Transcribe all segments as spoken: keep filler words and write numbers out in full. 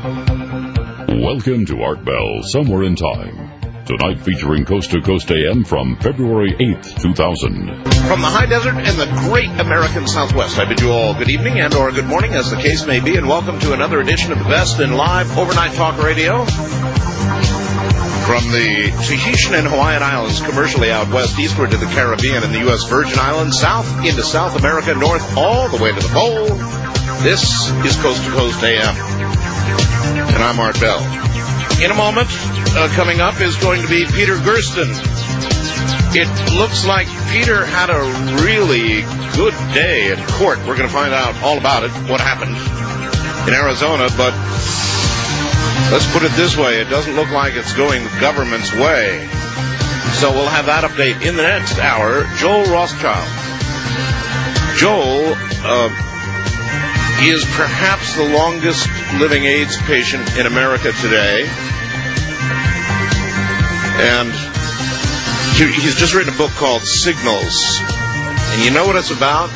Welcome to Art Bell, Somewhere in Time. Tonight featuring Coast to Coast A M from February eighth, two thousand. From the high desert and the great American Southwest, I bid you all good evening and or good morning, as the case may be, and welcome to another edition of the best in live overnight talk radio. From the Tahitian and Hawaiian Islands, commercially out west, eastward to the Caribbean and the U S Virgin Islands, south into South America, north all the way to the pole, this is Coast to Coast A M. And I'm Art Bell. In a moment, uh, coming up is going to be Peter Gersten. It looks like Peter had a really good day in court. We're going to find out all about it, what happened in Arizona, but let's put it this way, it doesn't look like it's going the government's way. So we'll have that update in the next hour. Joel Rothschild. Joel uh, is perhaps the longest living AIDS patient in America today. And he, he's just written a book called Signals. And you know what it's about?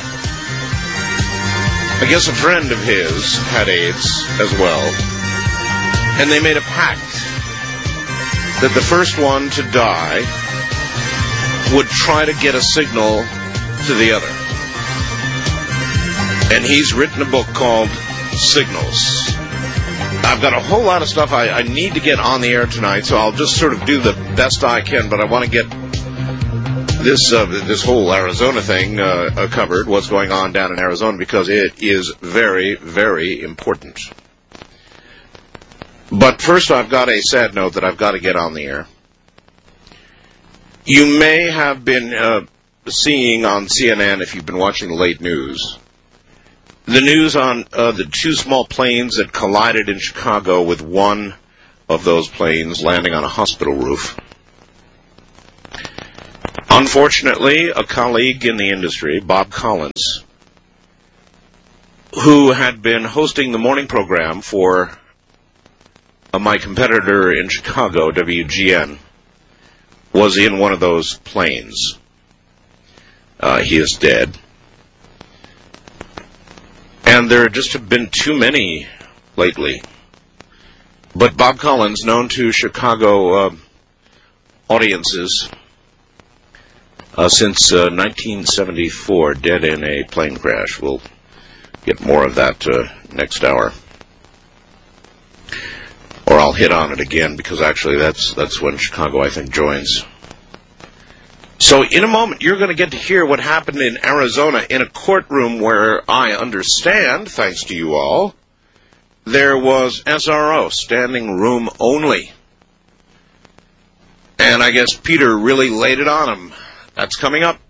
I guess a friend of his had AIDS as well. And they made a pact that the first one to die would try to get a signal to the other. And he's written a book called Signals. I've got a whole lot of stuff I, I need to get on the air tonight, so I'll just sort of do the best I can, but I want to get this uh, this whole Arizona thing uh, uh, covered, what's going on down in Arizona, because it is very, very important. But first, I've got a sad note that I've got to get on the air. You may have been uh, seeing on C N N, if you've been watching the late news, the news on uh, the two small planes that collided in Chicago, with one of those planes landing on a hospital roof. Unfortunately, a colleague in the industry, Bob Collins, who had been hosting the morning program for uh, my competitor in Chicago, W G N, was in one of those planes. Uh, he is dead. And there just have been too many lately. But Bob Collins, known to Chicago uh, audiences uh, since uh, nineteen seventy-four, dead in a plane crash. We'll get more of that uh, next hour. Or I'll hit on it again, because actually that's that's when Chicago, I think, joins. So in a moment, you're going to get to hear what happened in Arizona in a courtroom where I understand, thanks to you all, there was S R O, standing room only. And I guess Peter really laid it on him. That's coming up.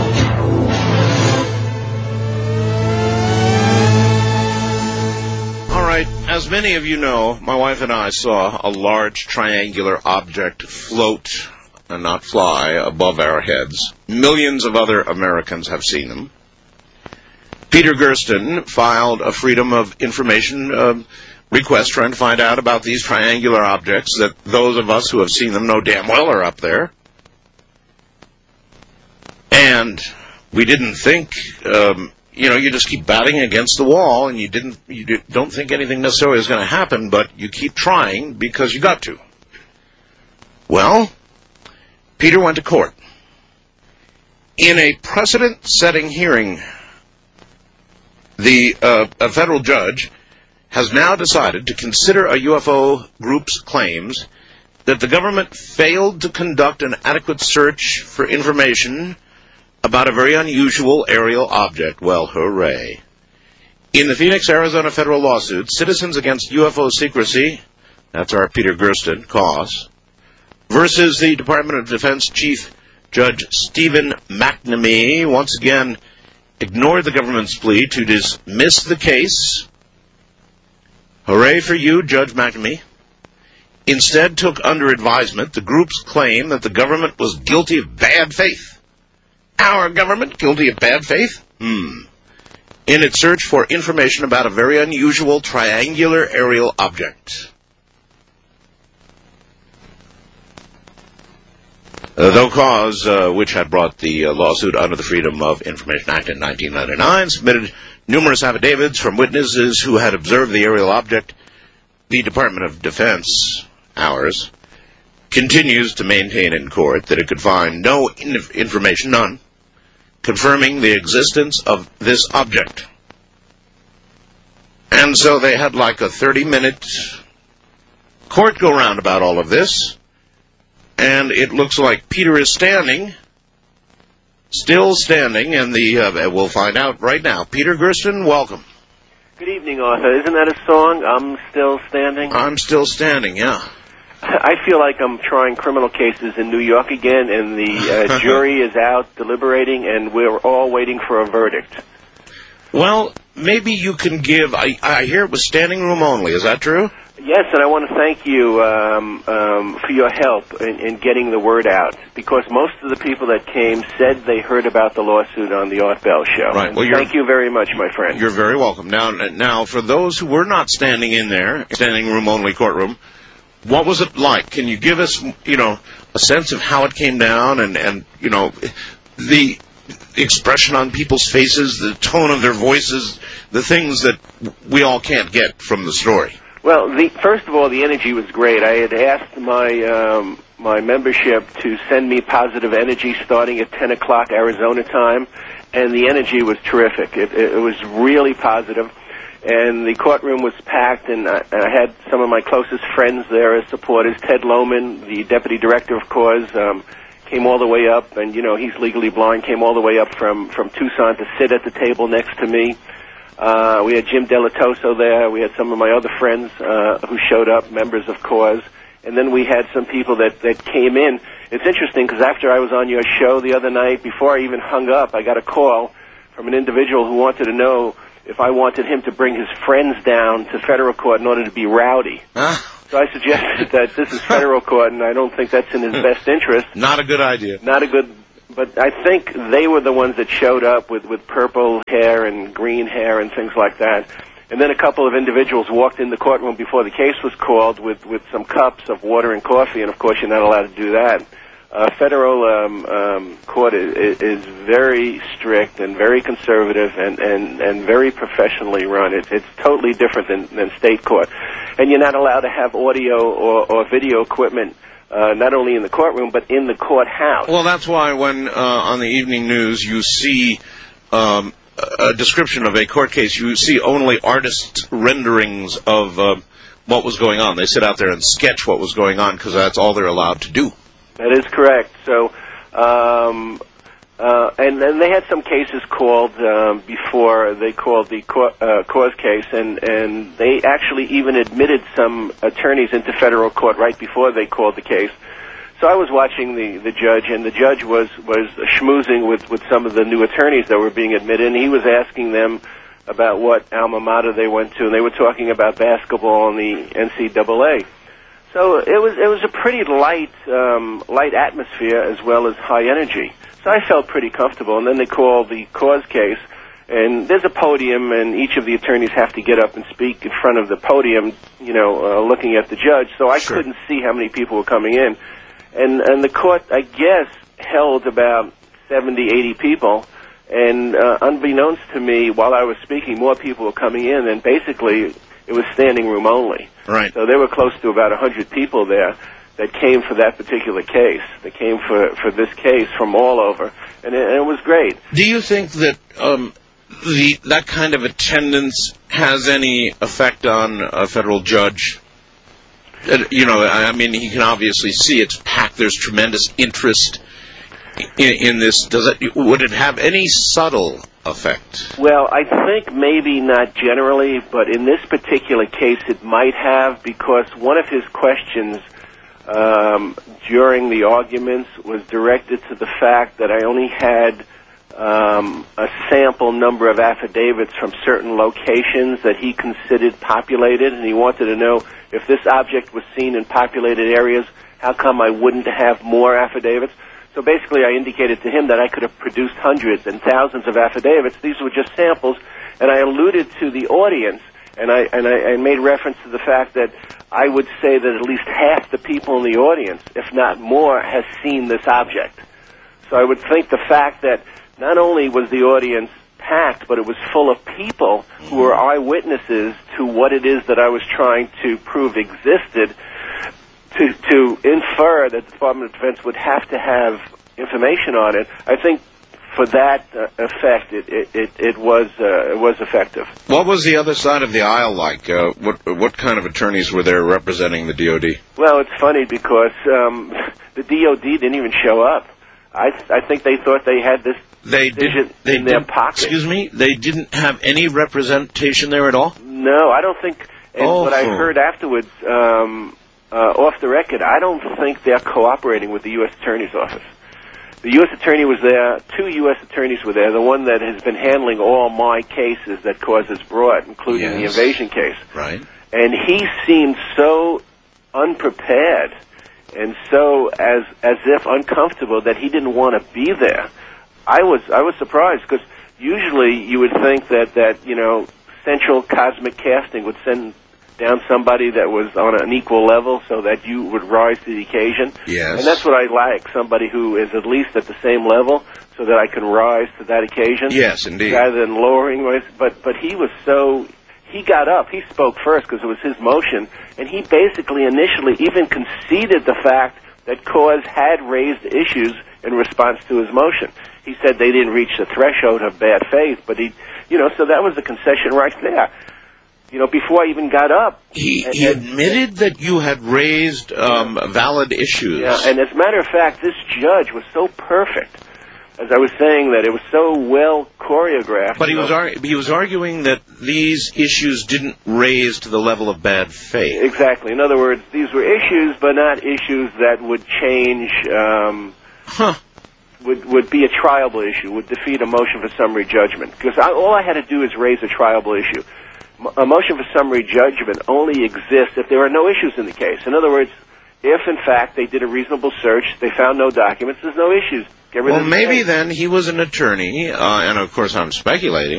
All right, as many of you know, my wife and I saw a large triangular object float and not fly above our heads. Millions of other Americans have seen them. Peter Gersten filed a Freedom of Information uh, request trying to find out about these triangular objects that those of us who have seen them know damn well are up there. And we didn't think, um, you know, you just keep batting against the wall, and you didn't, you don't think anything necessarily is going to happen, but you keep trying because you got to. Well, Peter went to court. In a precedent-setting hearing, the uh, a federal judge has now decided to consider a U F O group's claims that the government failed to conduct an adequate search for information about a very unusual aerial object. Well, hooray. In the Phoenix, Arizona federal lawsuit, Citizens Against U F O Secrecy, that's our Peter Gersten cause, versus the Department of Defense Chief Judge Stephen McNamee, once again ignored the government's plea to dismiss the case. Hooray for you, Judge McNamee. Instead took under advisement the group's claim that the government was guilty of bad faith. Our government guilty of bad faith? Hmm. In its search for information about a very unusual triangular aerial object. Uh, though cause, uh, which had brought the uh, lawsuit under the Freedom of Information Act in nineteen ninety-nine, submitted numerous affidavits from witnesses who had observed the aerial object, the Department of Defense, ours, continues to maintain in court that it could find no in- information, none, confirming the existence of this object. And so they had like a thirty-minute court go-round about all of this, and it looks like Peter is standing, still standing, and the uh, we'll find out right now. Peter Gersten, welcome. Good evening, Arthur. Isn't that a song, I'm Still Standing? I'm still standing, yeah. I feel like I'm trying criminal cases in New York again, and the uh, jury is out deliberating, and we're all waiting for a verdict. Well, maybe you can give, I, I hear it was standing room only, is that true? Yes, and I want to thank you um, um, for your help in, in getting the word out, because most of the people that came said they heard about the lawsuit on the Art Bell Show. Right. Well, thank you very much, my friend. You're very welcome. Now, now, for those who were not standing in there, standing room only courtroom, what was it like? Can you give us, you know, a sense of how it came down and, and you know, the expression on people's faces, the tone of their voices, the things that we all can't get from the story? Well, the, first of all, the energy was great. I had asked my um, my membership to send me positive energy starting at ten o'clock Arizona time, and the energy was terrific. It, it was really positive, and the courtroom was packed, and I, I had some of my closest friends there as supporters. Ted Lohman, the deputy director of cause, um, came all the way up, and, you know, he's legally blind, came all the way up from, from Tucson to sit at the table next to me. Uh, we had Jim Delatoso there. We had some of my other friends uh, who showed up, members of cause. And then we had some people that, that came in. It's interesting because after I was on your show the other night, before I even hung up, I got a call from an individual who wanted to know if I wanted him to bring his friends down to federal court in order to be rowdy. Huh? So I suggested that this is federal court, and I don't think that's in his best interest. Not a good idea. Not a good... But I think they were the ones that showed up with, with purple hair and green hair and things like that. And then a couple of individuals walked in the courtroom before the case was called with, with some cups of water and coffee, and of course you're not allowed to do that. Uh, federal um, um, court is, is very strict and very conservative and, and, and very professionally run. It, it's totally different than, than state court. And you're not allowed to have audio or, or video equipment Uh, not only in the courtroom, but in the courthouse. Well, that's why when uh, on the evening news you see um, a description of a court case, you see only artists' renderings of uh, what was going on. They sit out there and sketch what was going on because that's all they're allowed to do. That is correct. So, um, uh, and then they had some cases called um, before they called the co- uh, cause case, and, and they actually even admitted some attorneys into federal court right before they called the case. So I was watching the, the judge, and the judge was, was schmoozing with, with some of the new attorneys that were being admitted, and he was asking them about what alma mater they went to, and they were talking about basketball and the N C double A. So it was it was a pretty light um, light atmosphere as well as high energy. So I felt pretty comfortable. And then they called the cause case, and there's a podium, and each of the attorneys have to get up and speak in front of the podium, you know, uh, looking at the judge. So I Sure. couldn't see how many people were coming in. And and the court, I guess, held about seventy, eighty people. And uh, unbeknownst to me, while I was speaking, more people were coming in, and basically it was standing room only. Right. So there were close to about one hundred people there that came for that particular case. They came for, for this case from all over, and it, and it was great. Do you think that um, the that kind of attendance has any effect on a federal judge? Uh, you know, I mean, he can obviously see it's packed. There's tremendous interest in, in this. Does it? Would it have any subtle effect? Well, I think maybe not generally, but in this particular case it might have, because one of his questions um, during the arguments was directed to the fact that I only had um, a sample number of affidavits from certain locations that he considered populated, and he wanted to know if this object was seen in populated areas, how come I wouldn't have more affidavits? So basically I indicated to him that I could have produced hundreds and thousands of affidavits. These were just samples, and I alluded to the audience, and I, and I, I made reference to the fact that I would say that at least half the people in the audience, if not more, has seen this object. So I would think the fact that not only was the audience packed, but it was full of people who were eyewitnesses to what it is that I was trying to prove existed, to to infer that the Department of Defense would have to have information on it. I think for that uh, effect, it it, it, it was uh, it was effective. What was the other side of the aisle like? Uh, what what kind of attorneys were there representing the D O D? Well, it's funny because um, the D O D didn't even show up. I I think they thought they had this they decision did, they in their did, pocket. Excuse me? They didn't have any representation there at all? No, I don't think. And oh. what I heard afterwards, um, uh, off the record, I don't think they're cooperating with the U S Attorney's Office. The U S Attorney was there. Two U S Attorneys were there. The one that has been handling all my cases that causes brought, including yes. the invasion case. Right. And he seemed so unprepared and so as as if uncomfortable that he didn't want to be there. I was I was surprised because usually you would think that that you know Central Cosmic Casting would send down somebody that was on an equal level so that you would rise to the occasion. Yes. And that's what I like, somebody who is at least at the same level so that I can rise to that occasion. Yes, indeed. Rather than lowering my... But, but he was so... He got up, he spoke first because it was his motion, and he basically initially even conceded the fact that Cause had raised issues in response to his motion. He said they didn't reach the threshold of bad faith, but he... You know, so that was the concession right there. You know, before I even got up... He, and, he and, admitted that you had raised um, valid issues. Yeah, and as a matter of fact, this judge was so perfect. As I was saying, that it was so well choreographed. But he was, ar- he was arguing that these issues didn't raise to the level of bad faith. Exactly. In other words, these were issues, but not issues that would change... Um, huh. Would, would be a triable issue, would defeat a motion for summary judgment. Because I, all I had to do is raise a triable issue. A motion for summary judgment only exists if there are no issues in the case. In other words, if, in fact, they did a reasonable search, they found no documents, there's no issues. Get rid well, of the maybe case. then he was an attorney, uh, and of course I'm speculating,